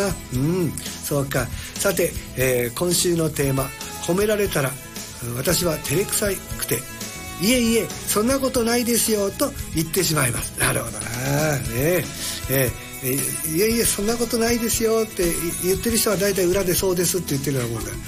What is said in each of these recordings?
そうか。さて、今週のテーマ、褒められたら私は照れくさくて、いえいえそんなことないですよと言ってしまいます。なるほどな、ね。いえいえそんなことないですよって言ってる人は大体裏でそうですって言ってるようなもんだ。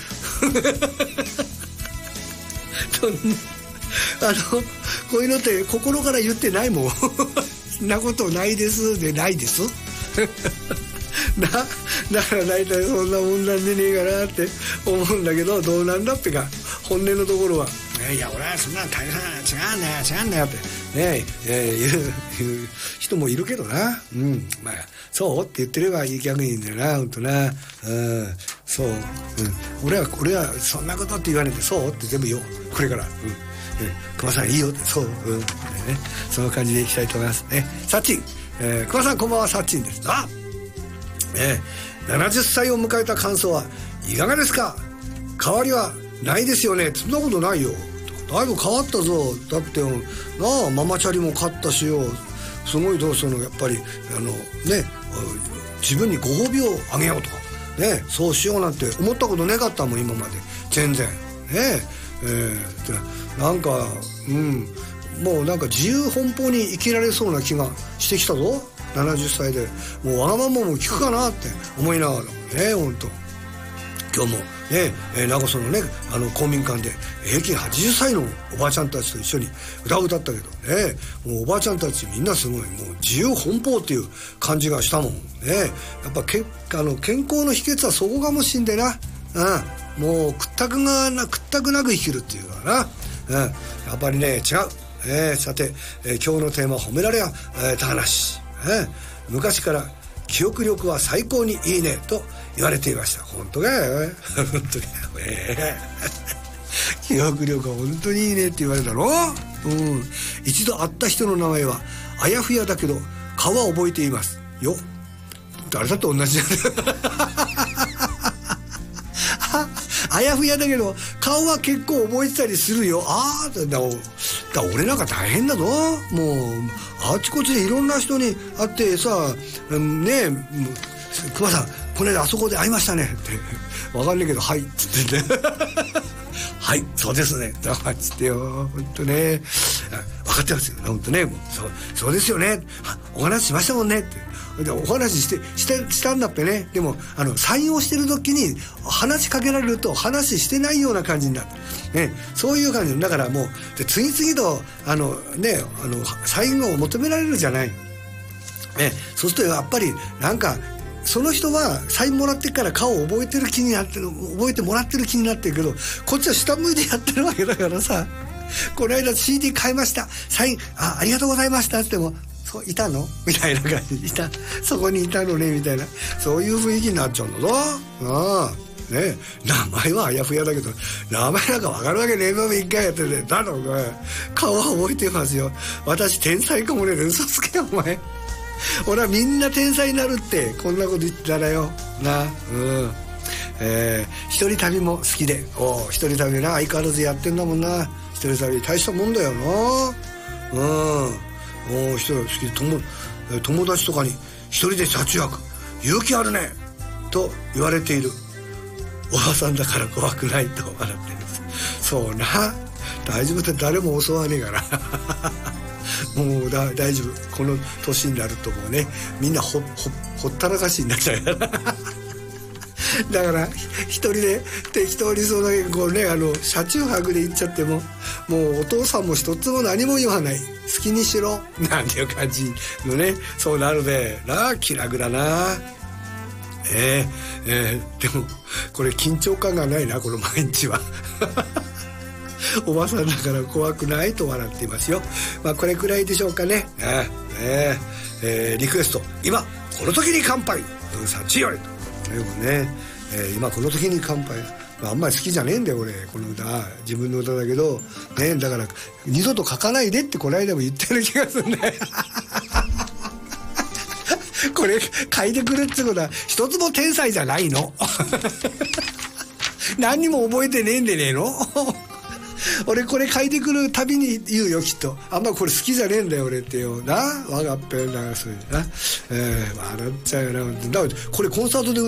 こういうのって心から言ってないもん。そんなことないですでないですだから大体そんなもんなんでねえかなって思うんだけど、どうなんだってか本音のところは、いや俺はそんな大変違うんだよってね言う人もいるけどな。まあそうって言ってれば逆にいいんだよな、本当な。そう、俺はそんなことって言われて、そうって全部言おうこれから。熊さんいいよって、そう、その感じでいきたいと思いますね。サッチン、熊さんこんばんは、サッチンです。70歳を迎えた感想はいかがですか？変わりはないですよね。そんなことないよ。だいぶ変わったぞ。だってなあ、ママチャリも買ったしよ。すごいやっぱり自分にご褒美をあげようとかね、そうしようなんて思ったことなかったもん今まで全然ね。なんかもうなんか自由奔放に生きられそうな気がしてきたぞ。70歳でもうわがままも聞くかなって思いながらね、本当今日もね、名護市のね公民館で平均80歳のおばあちゃんたちと一緒に歌を歌ったけどね、もうおばあちゃんたちみんなすごいもう自由奔放っていう感じがしたもんね。やっぱ健康の秘訣はそこかもしんでな。もう屈託なく生きるっていうかな。やっぱりね違う。さて、今日のテーマ褒められた話。昔から記憶力は最高にいいねと言われていました。本当かよ。本当かよ。記憶力は本当にいいねって言われたろ。一度会った人の名前はあやふやだけど顔は覚えていますよ。誰だって同じじゃない。あやふやだけど顔は結構覚えてたりするよ。だ俺なんか大変だぞ。もうあちこちでいろんな人に会ってさ、熊さんこの間あそこで会いましたねってわかんないけどはいっつってねはいそうですねだからっつってよ、本当ね分かってますよ本当ね。もうそうですよね、お話ししましたもんねってでお話ししたんだってね。でもサインをしてる時に話しかけられると話してないような感じになる、そういう感じだからもうで次々とサインを求められるじゃない、そうするとやっぱりなんかその人はサインもらってから顔を覚えてもらってる気になってるけど、こっちは下向いてやってるわけだからさ。この間 CD 買いました、サインありがとうございましたってもそういたのみたいな感じ、そこにいたのねみたいな、そういう雰囲気になっちゃうんだぞ。名前はあやふやだけど名前なんか分かるわけねえぞ。一回やっててだろお前顔は覚えてますよ。私天才かもね。嘘つけよお前。俺はみんな天才になるってこんなこと言ってたらよな。一人旅も好きで一人旅な相変わらずやってんだもんな。一人旅大したもんだよな。一人好き。友達とかに一人で車中泊勇気あるねと言われているおばさんだから怖くないと笑っています。そうな、大丈夫って誰も襲わねえからもう大丈夫。この年になるともうねみんなほったらかしになっちゃうからだから一人で適当に車中泊で行っちゃってももうお父さんも一つも何も言わない、好きにしろなんていう感じのね、そうなるでな。気楽だな。でもこれ緊張感がないなこの毎日はおばさんだから怖くないと笑っていますよ。これくらいでしょうかね。リクエスト今この時に乾杯さちよりと今この時に乾杯、あんまり好きじゃねえんだよ俺この歌。自分の歌だけどね、だから二度と書かないでってこの間も言ってる気がするんだよこれ書いてくるってことは一つも天才じゃないの何にも覚えてねえんでねえの俺これ書いてくるたびに言うよきっと。あんまこれ好きじゃねえんだよ俺ってよな。わがっぺんだそういうな、笑っちゃうよな。だからこれコンサートで